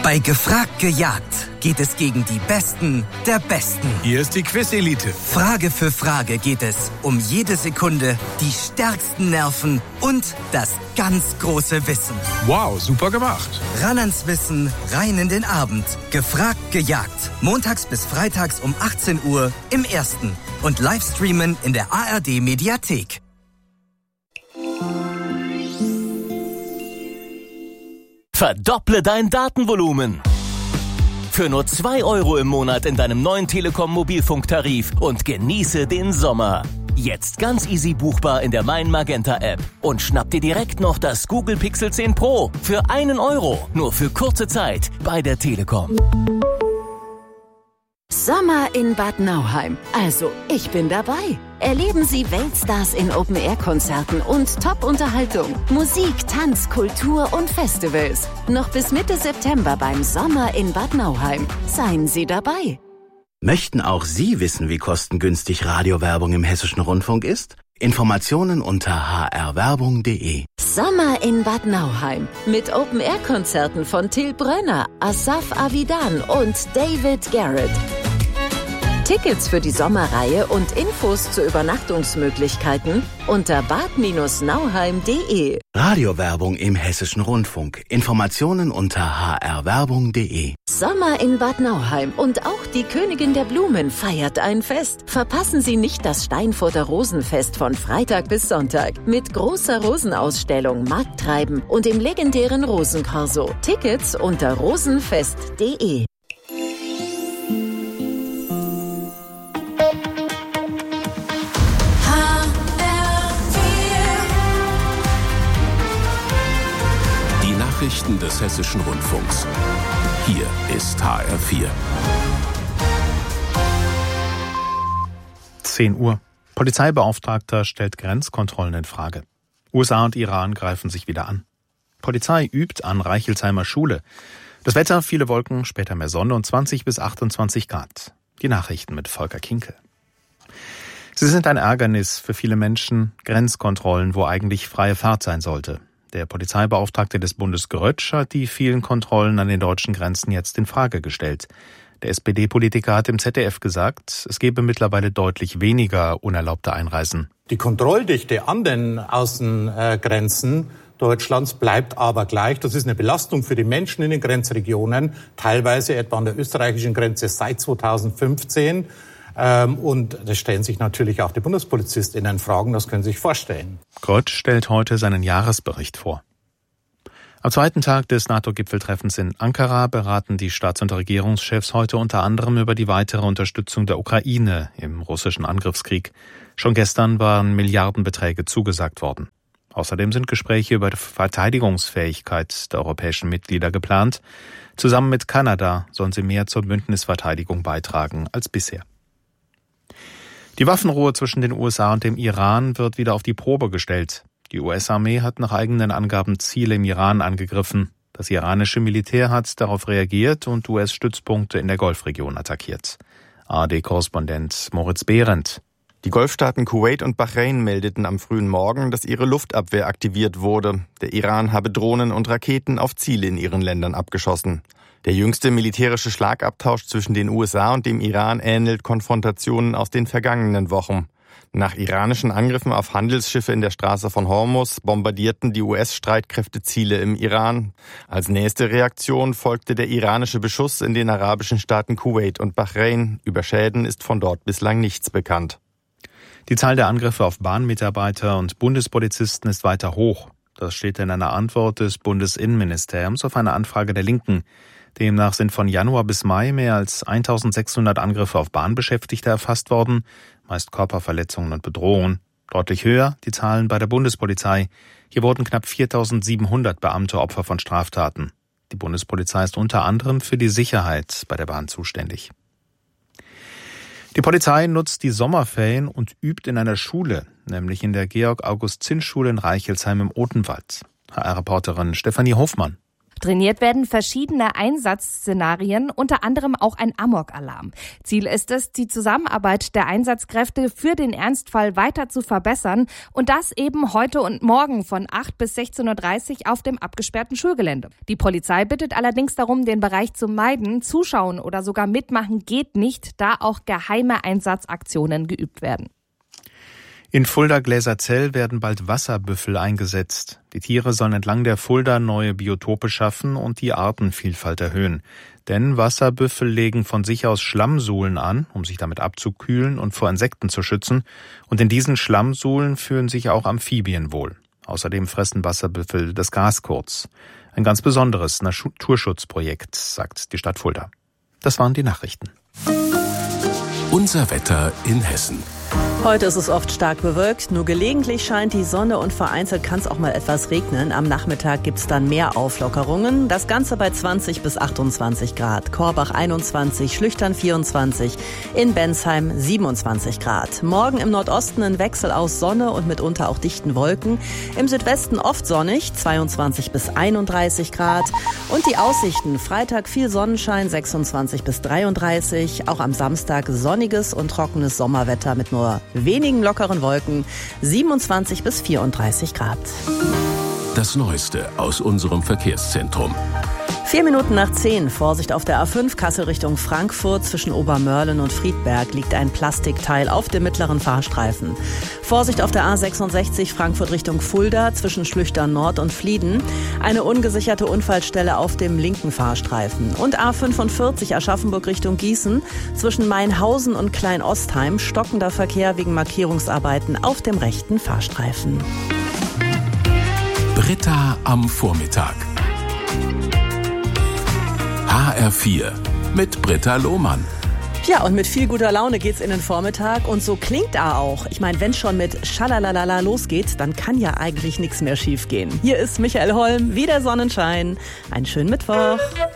Bei Gefragt gejagt geht es gegen die Besten der Besten. Hier ist die Quiz-Elite. Frage für Frage geht es um jede Sekunde, die stärksten Nerven und das ganz große Wissen. Wow, super gemacht. Ran ans Wissen, rein in den Abend. Gefragt gejagt. Montags bis freitags um 18 Uhr im Ersten. Und Livestreamen in der ARD-Mediathek. Verdopple dein Datenvolumen. Für nur 2 € im Monat in deinem neuen Telekom-Mobilfunktarif und genieße den Sommer. Jetzt ganz easy buchbar in der Mein Magenta App. Und schnapp dir direkt noch das Google Pixel 10 Pro für 1 €. Nur für kurze Zeit bei der Telekom. Sommer in Bad Nauheim. Also, ich bin dabei. Erleben Sie Weltstars in Open-Air-Konzerten und Top-Unterhaltung. Musik, Tanz, Kultur und Festivals. Noch bis Mitte September beim Sommer in Bad Nauheim. Seien Sie dabei. Möchten auch Sie wissen, wie kostengünstig Radiowerbung im Hessischen Rundfunk ist? Informationen unter hrwerbung.de. Sommer in Bad Nauheim. Mit Open-Air-Konzerten von Till Brönner, Asaf Avidan und David Garrett. Tickets für die Sommerreihe und Infos zu Übernachtungsmöglichkeiten unter bad-nauheim.de. Radiowerbung im Hessischen Rundfunk. Informationen unter hrwerbung.de. Sommer in Bad Nauheim und auch die Königin der Blumen feiert ein Fest. Verpassen Sie nicht das Steinfurter Rosenfest von Freitag bis Sonntag mit großer Rosenausstellung, Markttreiben und dem legendären Rosenkorso. Tickets unter rosenfest.de. Nachrichten des Hessischen Rundfunks. Hier ist HR4. 10 Uhr. Polizeibeauftragter stellt Grenzkontrollen in Frage. USA und Iran greifen sich wieder an. Polizei übt an Reichelsheimer Schule. Das Wetter, viele Wolken, später mehr Sonne und 20 bis 28 Grad. Die Nachrichten mit Volker Kinkel. Sie sind ein Ärgernis für viele Menschen. Grenzkontrollen, wo eigentlich freie Fahrt sein sollte. Der Polizeibeauftragte des Bundes Grötsch hat die vielen Kontrollen an den deutschen Grenzen jetzt in Frage gestellt. Der SPD-Politiker hat im ZDF gesagt, es gebe mittlerweile deutlich weniger unerlaubte Einreisen. Die Kontrolldichte an den Außengrenzen Deutschlands bleibt aber gleich. Das ist eine Belastung für die Menschen in den Grenzregionen, teilweise etwa an der österreichischen Grenze seit 2015. Und das stellen sich natürlich auch die BundespolizistInnen Fragen, das können Sie sich vorstellen. Grötsch stellt heute seinen Jahresbericht vor. Am zweiten Tag des NATO-Gipfeltreffens in Ankara beraten die Staats- und Regierungschefs heute unter anderem über die weitere Unterstützung der Ukraine im russischen Angriffskrieg. Schon gestern waren Milliardenbeträge zugesagt worden. Außerdem sind Gespräche über die Verteidigungsfähigkeit der europäischen Mitglieder geplant. Zusammen mit Kanada sollen sie mehr zur Bündnisverteidigung beitragen als bisher. Die Waffenruhe zwischen den USA und dem Iran wird wieder auf die Probe gestellt. Die US-Armee hat nach eigenen Angaben Ziele im Iran angegriffen. Das iranische Militär hat darauf reagiert und US-Stützpunkte in der Golfregion attackiert. ARD-Korrespondent Moritz Behrendt. Die Golfstaaten Kuwait und Bahrain meldeten am frühen Morgen, dass ihre Luftabwehr aktiviert wurde. Der Iran habe Drohnen und Raketen auf Ziele in ihren Ländern abgeschossen. Der jüngste militärische Schlagabtausch zwischen den USA und dem Iran ähnelt Konfrontationen aus den vergangenen Wochen. Nach iranischen Angriffen auf Handelsschiffe in der Straße von Hormuz bombardierten die US-Streitkräfte Ziele im Iran. Als nächste Reaktion folgte der iranische Beschuss in den arabischen Staaten Kuwait und Bahrain. Über Schäden ist von dort bislang nichts bekannt. Die Zahl der Angriffe auf Bahnmitarbeiter und Bundespolizisten ist weiter hoch. Das steht in einer Antwort des Bundesinnenministeriums auf eine Anfrage der Linken. Demnach sind von Januar bis Mai mehr als 1600 Angriffe auf Bahnbeschäftigte erfasst worden, meist Körperverletzungen und Bedrohungen. Deutlich höher die Zahlen bei der Bundespolizei. Hier wurden knapp 4700 Beamte Opfer von Straftaten. Die Bundespolizei ist unter anderem für die Sicherheit bei der Bahn zuständig. Die Polizei nutzt die Sommerferien und übt in einer Schule, nämlich in der Georg-August-Zinn-Schule in Reichelsheim im Odenwald. HR-Reporterin Stefanie Hofmann. Trainiert werden verschiedene Einsatzszenarien, unter anderem auch ein Amok-Alarm. Ziel ist es, die Zusammenarbeit der Einsatzkräfte für den Ernstfall weiter zu verbessern und das eben heute und morgen von 8 bis 16.30 Uhr auf dem abgesperrten Schulgelände. Die Polizei bittet allerdings darum, den Bereich zu meiden. Zuschauen oder sogar mitmachen geht nicht, da auch geheime Einsatzaktionen geübt werden. In Fulda-Gläserzell werden bald Wasserbüffel eingesetzt. Die Tiere sollen entlang der Fulda neue Biotope schaffen und die Artenvielfalt erhöhen. Denn Wasserbüffel legen von sich aus Schlammsuhlen an, um sich damit abzukühlen und vor Insekten zu schützen. Und in diesen Schlammsuhlen fühlen sich auch Amphibien wohl. Außerdem fressen Wasserbüffel das Graskurz. Ein ganz besonderes Naturschutzprojekt, sagt die Stadt Fulda. Das waren die Nachrichten. Unser Wetter in Hessen. Heute ist es oft stark bewölkt, nur gelegentlich scheint die Sonne und vereinzelt kann es auch mal etwas regnen. Am Nachmittag gibt es dann mehr Auflockerungen. Das Ganze bei 20 bis 28 Grad. Korbach 21, Schlüchtern 24, in Bensheim 27 Grad. Morgen im Nordosten ein Wechsel aus Sonne und mitunter auch dichten Wolken. Im Südwesten oft sonnig, 22 bis 31 Grad. Und die Aussichten, Freitag viel Sonnenschein, 26 bis 33. Auch am Samstag sonniges und trockenes Sommerwetter mit nur wenigen lockeren Wolken, 27 bis 34 Grad. Das Neueste aus unserem Verkehrszentrum. 4 Minuten nach 10, Vorsicht auf der A5 Kassel Richtung Frankfurt. Zwischen Obermörlen und Friedberg liegt ein Plastikteil auf dem mittleren Fahrstreifen. Vorsicht auf der A66 Frankfurt Richtung Fulda zwischen Schlüchtern Nord und Flieden. Eine ungesicherte Unfallstelle auf dem linken Fahrstreifen. Und A45 Aschaffenburg Richtung Gießen zwischen Mainhausen und Kleinostheim. Stockender Verkehr wegen Markierungsarbeiten auf dem rechten Fahrstreifen. Britta am Vormittag. HR4 mit Britta Lohmann. Ja, und mit viel guter Laune geht's in den Vormittag und so klingt er auch. Ich meine, wenn schon mit Schalalala losgeht, dann kann ja eigentlich nichts mehr schiefgehen. Hier ist Michael Holm, wieder Sonnenschein. Einen schönen Mittwoch.